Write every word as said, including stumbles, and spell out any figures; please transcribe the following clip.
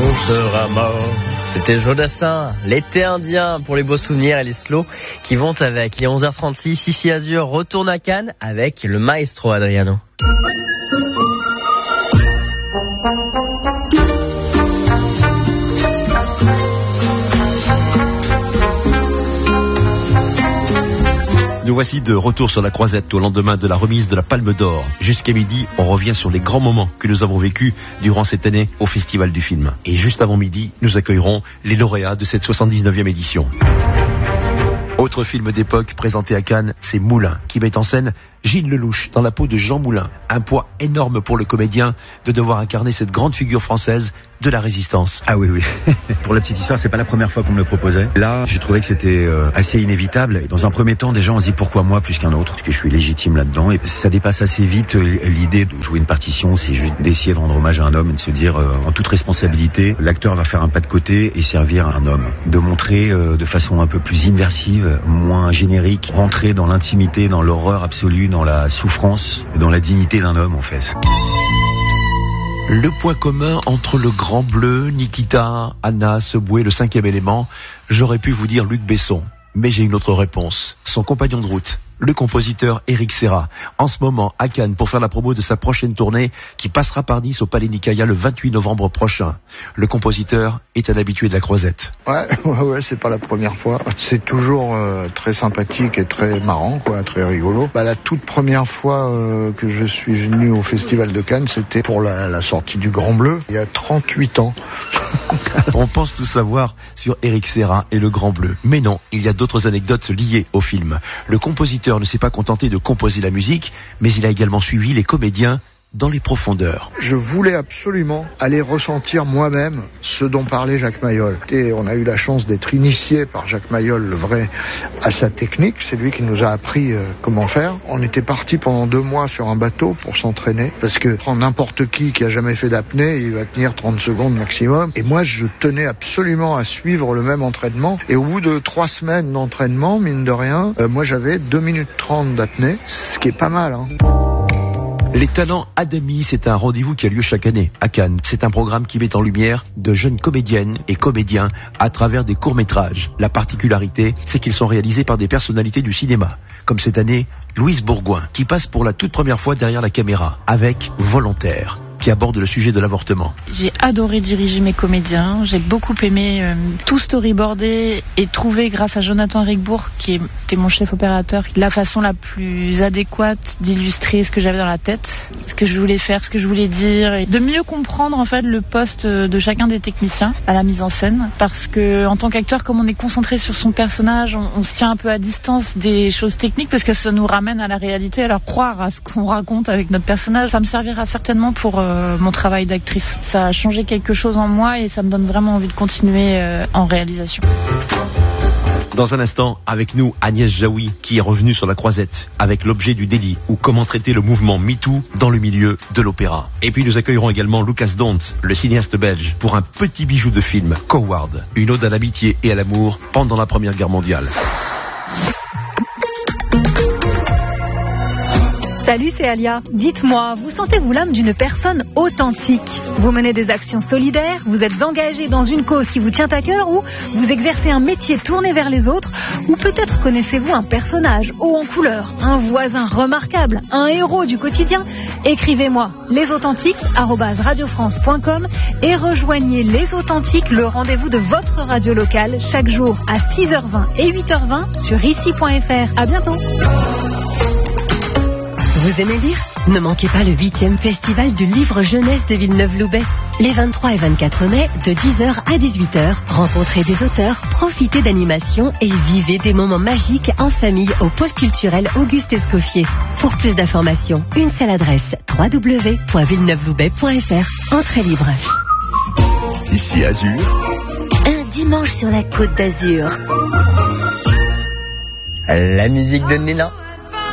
on sera mort. C'était Jodassin, l'été indien pour les beaux souvenirs et les slows qui vont avec. Les onze heures trente-six, ici Azur retourne à Cannes avec le maestro Adriano. Nous voici de retour sur la Croisette au lendemain de la remise de la Palme d'Or. Jusqu'à midi, on revient sur les grands moments que nous avons vécus durant cette année au Festival du film. Et juste avant midi, nous accueillerons les lauréats de cette soixante-dix-neuvième édition. Autre film d'époque présenté à Cannes, c'est Moulin, qui met en scène Gilles Lelouch dans la peau de Jean Moulin. Un poids énorme pour le comédien de devoir incarner cette grande figure française de la résistance. Ah oui, oui. Pour la petite histoire, c'est pas la première fois qu'on me le proposait. Là, je trouvais que c'était euh, assez inévitable. Et dans un premier temps, déjà, on se dit pourquoi moi plus qu'un autre, parce que je suis légitime là-dedans. Et ça dépasse assez vite euh, l'idée de jouer une partition, c'est juste d'essayer de rendre hommage à un homme et de se dire, euh, en toute responsabilité, l'acteur va faire un pas de côté et servir un homme. De montrer euh, de façon un peu plus immersive, moins générique, rentrer dans l'intimité, dans l'horreur absolue, dans la souffrance, dans la dignité d'un homme, en fait. Le point commun entre le Grand Bleu, Nikita, Anna, Subway, le cinquième élément, j'aurais pu vous dire Luc Besson, mais j'ai une autre réponse. Son compagnon de route, le compositeur Éric Serra, en ce moment à Cannes pour faire la promo de sa prochaine tournée qui passera par Nice au Palais Nicaïa le vingt-huit novembre prochain. Le compositeur est un habitué de la Croisette. Ouais, ouais, ouais, c'est pas la première fois. C'est toujours euh, très sympathique et très marrant, quoi, très rigolo. Bah, la toute première fois euh, que je suis venu au Festival de Cannes, c'était pour la, la sortie du Grand Bleu, il y a trente-huit ans. On pense tout savoir sur Éric Serra et le Grand Bleu. Mais non, il y a d'autres anecdotes liées au film. Le compositeur ne s'est pas contenté de composer la musique, mais il a également suivi les comédiens dans les profondeurs. Je voulais absolument aller ressentir moi-même ce dont parlait Jacques Mayol. Et on a eu la chance d'être initié par Jacques Mayol, le vrai, à sa technique. C'est lui qui nous a appris euh, comment faire. On était parti pendant deux mois sur un bateau pour s'entraîner, parce que prendre n'importe qui qui a jamais fait d'apnée, il va tenir trente secondes maximum. Et moi, je tenais absolument à suivre le même entraînement. Et au bout de trois semaines d'entraînement, mine de rien, euh, moi j'avais deux minutes trente d'apnée, ce qui est pas mal, hein. Les talents Adami, c'est un rendez-vous qui a lieu chaque année à Cannes. C'est un programme qui met en lumière de jeunes comédiennes et comédiens à travers des courts-métrages. La particularité, c'est qu'ils sont réalisés par des personnalités du cinéma. Comme cette année, Louise Bourgoin, qui passe pour la toute première fois derrière la caméra, avec Volontaire, qui aborde le sujet de l'avortement. J'ai adoré diriger mes comédiens, j'ai beaucoup aimé euh, tout storyboarder et trouver, grâce à Jonathan Rigbourg, qui était mon chef opérateur, la façon la plus adéquate d'illustrer ce que j'avais dans la tête, ce que je voulais faire, ce que je voulais dire, et de mieux comprendre en fait le poste de chacun des techniciens à la mise en scène, parce que en tant qu'acteur, comme on est concentré sur son personnage, on, on se tient un peu à distance des choses techniques, parce que ça nous ramène à la réalité, alors croire à ce qu'on raconte avec notre personnage, ça me servira certainement pour euh, mon travail d'actrice. Ça a changé quelque chose en moi et ça me donne vraiment envie de continuer euh, en réalisation. Dans un instant, avec nous, Agnès Jaoui, qui est revenue sur la Croisette avec L'objet du délit, ou comment traiter le mouvement MeToo dans le milieu de l'opéra. Et puis nous accueillerons également Lucas Dont, le cinéaste belge, pour un petit bijou de film, Coward, une ode à l'amitié et à l'amour pendant la Première Guerre mondiale. Salut, c'est Alia. Dites-moi, vous sentez-vous l'âme d'une personne authentique? Vous menez des actions solidaires, vous êtes engagé dans une cause qui vous tient à cœur, ou vous exercez un métier tourné vers les autres, ou peut-être connaissez-vous un personnage haut en couleur, un voisin remarquable, un héros du quotidien? Écrivez-moi lesauthentiques arobase radiofrance point com et rejoignez Les Authentiques, le rendez-vous de votre radio locale, chaque jour à six heures vingt et huit heures vingt sur ici point f r. À bientôt. Vous aimez lire? Ne manquez pas le huitième festival du livre jeunesse de Villeneuve-Loubet. Les vingt-trois et vingt-quatre mai, de dix heures à dix-huit heures, rencontrez des auteurs, profitez d'animations et vivez des moments magiques en famille au pôle culturel Auguste Escoffier. Pour plus d'informations, une seule adresse, w w w point villeneuve loubet point f r. Entrée libre. Ici Azur. Un dimanche sur la Côte d'Azur. La musique de Nina.